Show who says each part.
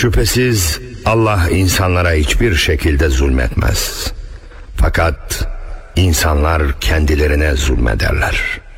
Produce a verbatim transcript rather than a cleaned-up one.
Speaker 1: Şüphesiz Allah insanlara hiçbir şekilde zulmetmez. Fakat insanlar kendilerine zulmederler.